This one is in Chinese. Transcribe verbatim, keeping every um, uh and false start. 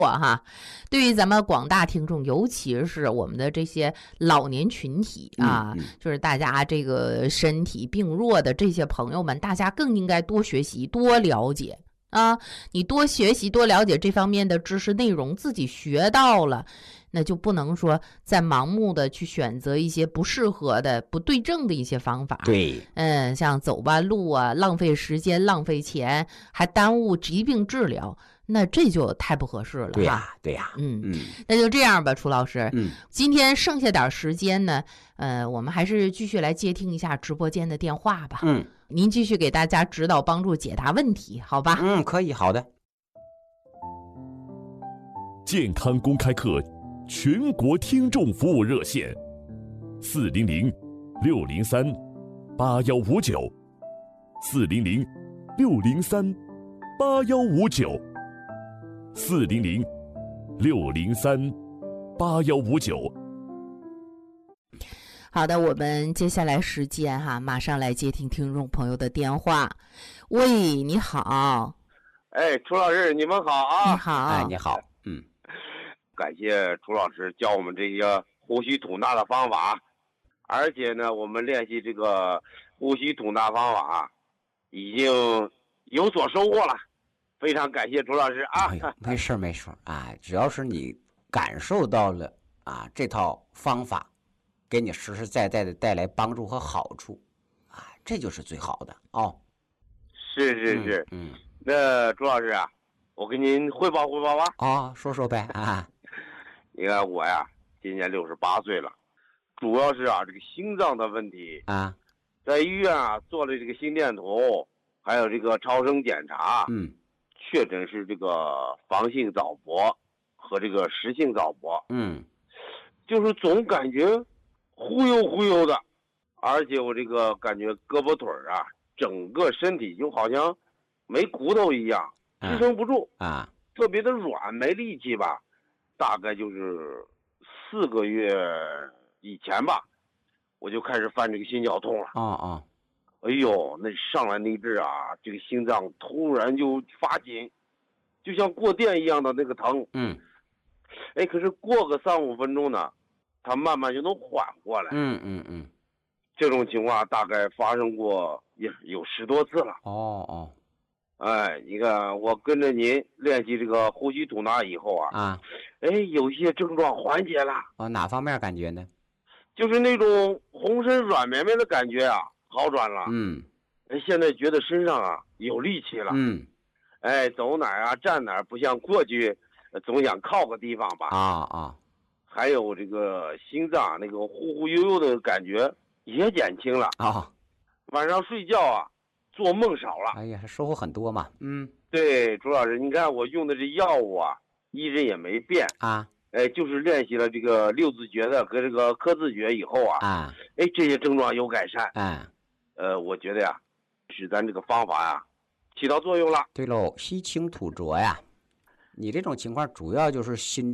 哈，对于咱们广大听众，尤其是我们的这些老年群体啊， 嗯嗯、 就是大家这个身体病弱的这些朋友们，大家更应该多学习、多了解啊！你多学习、多了解这方面的知识内容，自己学到了，那就不能说再盲目的去选择一些不适合的、不对症的一些方法。 对， 嗯，像走弯路啊，浪费时间、浪费钱，还耽误疾病治疗。那这就太不合适了。 对呀，对呀， 嗯嗯， 那就这样吧，楚老师。 嗯， 今天剩下点时间呢，呃，我们还是继续来接听一下直播间的电话吧。 嗯， 您继续给大家指导、帮助、解答问题，好吧？ 嗯，可以，好的。 健康公开课全国听众服务热线：四零零六零三八幺五九，四零零六零三八幺五九。四零零六零三八幺五九。 好的，我们接下来时间哈，马上来接听听众朋友的电话。喂，你好。 哎，楚老师，你们好啊！ 你好， 哎，你好，嗯， 感谢楚老师教我们这些呼吸吐纳的方法，而且呢，我们练习这个呼吸吐纳方法已经有所收获了。非常感谢楚老师啊！ 哎呦，没事没事啊，只要是你感受到了啊，这套方法给你实实在在的带来帮助和好处啊，这就是最好的哦。 是是是， 嗯，嗯那朱老师啊，我跟您汇报汇报吧。 哦，说说呗啊。 你看我呀，今年六十八岁了，主要是啊这个心脏的问题啊， 在医院啊做了这个心电图，还有这个超声检查， 嗯。 确诊是这个房性早搏和这个实性早搏， 嗯， 就是总感觉忽悠忽悠的，而且我这个感觉胳膊腿啊，整个身体就好像没骨头一样，支撑不住啊， 特别的软，没力气吧。大概就是四个月以前吧，我就开始犯这个心绞痛了。 哦哦。 哎呦，那上来那阵啊，这个心脏突然就发紧，就像过电一样的那个疼。 嗯。 哎，可是过个三五分钟呢，它慢慢就能缓过来。 嗯嗯嗯。 这种情况大概发生过也有十多次了。 哦哦。 哎，你看我跟着您练习这个呼吸吐纳以后啊， 啊， 哎，有些症状缓解了。 哦，哪方面感觉呢？ 就是那种浑身软绵绵的感觉啊。好转了， 嗯， 现在觉得身上啊有力气了， 嗯， 哎，走哪儿啊站哪儿，不像过去总想靠个地方吧， 啊啊， 还有这个心脏那个忽忽悠悠的感觉也减轻了啊， 晚上睡觉啊做梦少了， 哎呀，收获很多嘛，嗯， 对，朱老师，你看我用的这药物啊，一直也没变啊， 哎，就是练习了这个六字诀的和这个科字诀以后啊， 啊， 哎，这些症状有改善， 哎。 呃，我觉得呀，是咱这个方法呀，起到作用了。 对喽，吸清吐浊呀，你这种情况主要就是心